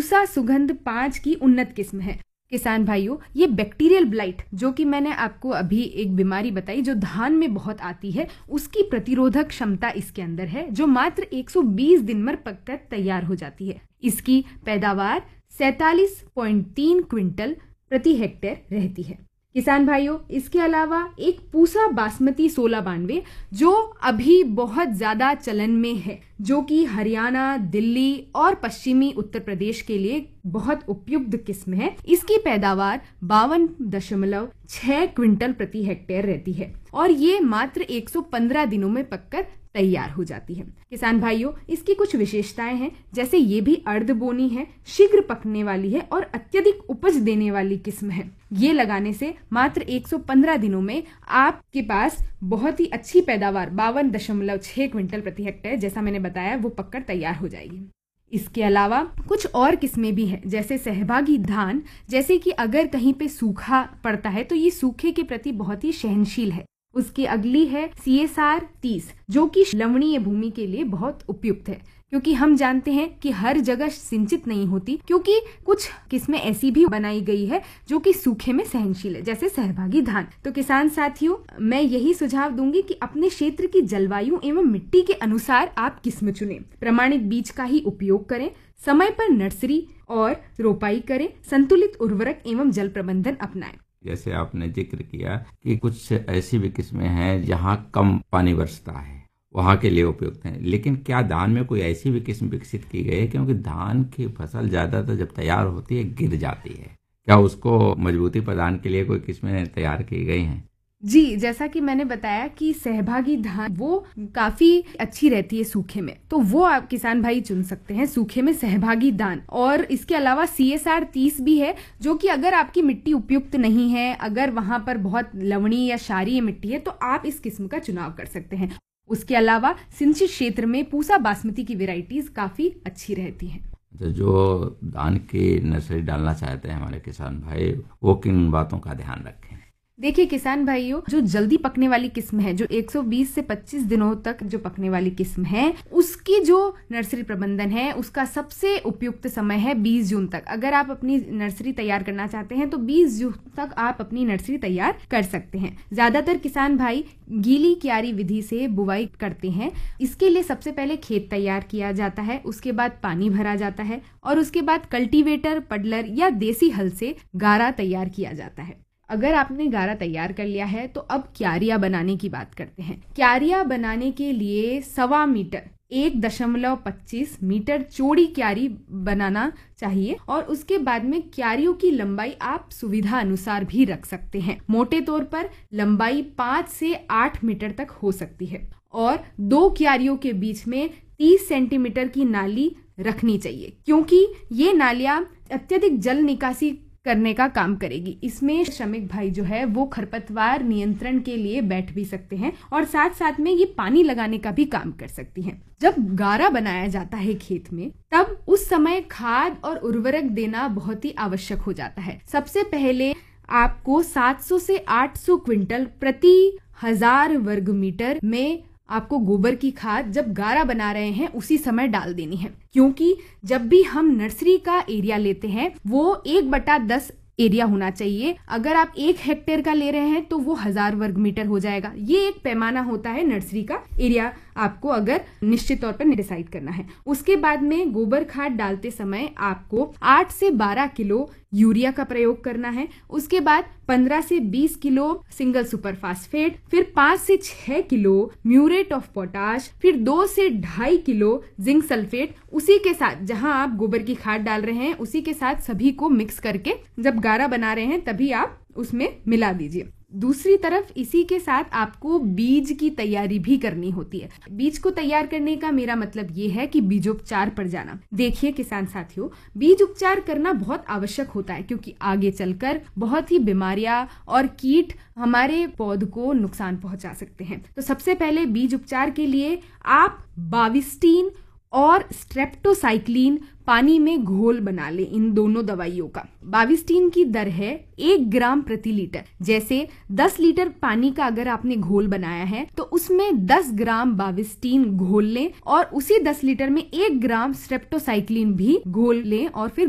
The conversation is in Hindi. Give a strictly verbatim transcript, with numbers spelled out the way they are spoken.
पूसा सुगंध पाँच की उन्नत किस्म है। किसान भाइयों, ये बैक्टीरियल ब्लाइट जो कि मैंने आपको अभी एक बीमारी बताई जो धान में बहुत आती है, उसकी प्रतिरोधक क्षमता इसके अंदर है, जो मात्र एक सौ बीस दिन में पककर तैयार हो जाती है। इसकी पैदावार सैतालीस पॉइंट तीन क्विंटल प्रति हेक्टेयर रहती है। किसान भाइयों, इसके अलावा एक पूसा बासमती सोलह बानवे जो अभी बहुत ज्यादा चलन में है, जो कि हरियाणा, दिल्ली और पश्चिमी उत्तर प्रदेश के लिए बहुत उपयुक्त किस्म है। इसकी पैदावार बावन दशमलव छह क्विंटल प्रति हेक्टेयर रहती है और ये मात्र एक सौ पंद्रह दिनों में पककर तैयार हो जाती है। किसान भाइयों, इसकी कुछ विशेषताएं हैं, जैसे ये भी अर्ध बोनी है, शीघ्र पकने वाली है और अत्यधिक उपज देने वाली किस्म है। ये लगाने से मात्र एक सौ पंद्रह दिनों में आपके पास बहुत ही अच्छी पैदावार बावन दशमलव छह क्विंटल प्रति हेक्टेयर, जैसा मैंने बताया, वो पककर तैयार हो जाएगी। इसके अलावा कुछ और किस्में भी हैं, जैसे सहभागी धान, जैसे कि अगर कहीं पे सूखा पड़ता है तो ये सूखे के प्रति बहुत ही सहनशील है। उसकी अगली है सी एस आर तीस, जो कि लवणीय भूमि के लिए बहुत उपयुक्त है, क्योंकि हम जानते हैं कि हर जगह सिंचित नहीं होती, क्योंकि कुछ किस्में ऐसी भी बनाई गई है जो कि सूखे में सहनशील है, जैसे सहभागी धान। तो किसान साथियों, मैं यही सुझाव दूंगी कि अपने क्षेत्र की जलवायु एवं मिट्टी के अनुसार आप किस्म चुनें, प्रमाणित बीज का ही उपयोग करें, समय पर नर्सरी और रोपाई करें, संतुलित उर्वरक एवं जल प्रबंधन अपनाएं। जैसे आपने जिक्र किया कि कुछ ऐसी भी किस्में हैं जहां कम पानी बरसता है, वहां के लिए उपयुक्त हैं, लेकिन क्या धान में कोई ऐसी भी किस्म विकसित की गई है? क्योंकि धान की फसल ज्यादातर जब तैयार होती है गिर जाती है, क्या उसको मजबूती प्रदान के लिए कोई किस्में तैयार की गई हैं? जी, जैसा कि मैंने बताया कि सहभागी धान वो काफी अच्छी रहती है सूखे में, तो वो आप किसान भाई चुन सकते हैं, सूखे में सहभागी धान। और इसके अलावा सी एस आर तीस भी है, जो कि अगर आपकी मिट्टी उपयुक्त नहीं है, अगर वहां पर बहुत लवणीय या क्षारीय मिट्टी है, तो आप इस किस्म का चुनाव कर सकते हैं। उसके अलावा सिंचित क्षेत्र में पूसा बासमती की वेराइटीज काफी अच्छी रहती हैं। तो जो धान की नर्सरी डालना चाहते हैं हमारे किसान भाई, वो किन बातों का ध्यान रखें? देखिए किसान भाइयों, जो जल्दी पकने वाली किस्म है, जो एक सौ बीस से पच्चीस दिनों तक जो पकने वाली किस्म है, उसकी जो नर्सरी प्रबंधन है, उसका सबसे उपयुक्त समय है बीस जून तक। अगर आप अपनी नर्सरी तैयार करना चाहते हैं तो बीस जून तक आप अपनी नर्सरी तैयार कर सकते हैं। ज्यादातर किसान भाई गीली क्यारी विधि से बुवाई करते हैं। इसके लिए सबसे पहले खेत तैयार किया जाता है, उसके बाद पानी भरा जाता है और उसके बाद कल्टीवेटर, पडलर या देसी हल से गारा तैयार किया जाता है। अगर आपने गारा तैयार कर लिया है तो अब क्यारियां बनाने की बात करते हैं। क्यारियां बनाने के लिए सवा मीटर एक दशमलव पच्चीस मीटर चौड़ी क्यारी बनाना चाहिए और उसके बाद में क्यारियों की लंबाई आप सुविधा अनुसार भी रख सकते हैं। मोटे तौर पर लंबाई पाँच से आठ मीटर तक हो सकती है और दो क्यारियों के बीच में तीस सेंटीमीटर की नाली रखनी चाहिए, क्योंकि ये नालियां अत्यधिक जल निकासी करने का काम करेगी। इसमें श्रमिक भाई जो है वो खरपतवार नियंत्रण के लिए बैठ भी सकते हैं और साथ साथ में ये पानी लगाने का भी काम कर सकती हैं। जब गारा बनाया जाता है खेत में, तब उस समय खाद और उर्वरक देना बहुत ही आवश्यक हो जाता है। सबसे पहले आपको सात सौ से आठ सौ क्विंटल प्रति हजार वर्ग मीटर में आपको गोबर की खाद जब गारा बना रहे हैं उसी समय डाल देनी है, क्योंकि जब भी हम नर्सरी का एरिया लेते हैं वो एक बटा दस एरिया होना चाहिए। अगर आप एक हेक्टेयर का ले रहे हैं तो वो हजार वर्ग मीटर हो जाएगा। ये एक पैमाना होता है नर्सरी का एरिया, आपको अगर निश्चित तौर पर डिसाइड करना है। उसके बाद में गोबर खाद डालते समय आपको आठ से बारह किलो यूरिया का प्रयोग करना है। उसके बाद पंद्रह से बीस किलो सिंगल सुपर फास्फेट, फिर पाँच से छह किलो म्यूरेट ऑफ पोटाश, फिर दो से ढाई किलो जिंक सल्फेट, उसी के साथ जहां आप गोबर की खाद डाल रहे हैं उसी के साथ सभी को मिक्स करके जब गारा बना रहे हैं तभी आप उसमें मिला दीजिए। दूसरी तरफ इसी के साथ आपको बीज की तैयारी भी करनी होती है। बीज को तैयार करने का मेरा मतलब ये है कि बीजोपचार पर जाना। देखिए किसान साथियों, बीज उपचार करना बहुत आवश्यक होता है, क्योंकि आगे चलकर बहुत ही बीमारियां और कीट हमारे पौध को नुकसान पहुंचा सकते हैं। तो सबसे पहले बीज उपचार के लिए आप बाविस्टीन और स्ट्रेप्टोसाइक्लिन पानी में घोल बना ले। इन दोनों दवाइयों का बाविस्टीन की दर है एक ग्राम प्रति लीटर। जैसे दस लीटर पानी का अगर आपने घोल बनाया है तो उसमें दस ग्राम बाविस्टीन घोल लें और उसी दस लीटर में एक ग्राम स्ट्रेप्टोसाइक्लिन भी घोल लें और फिर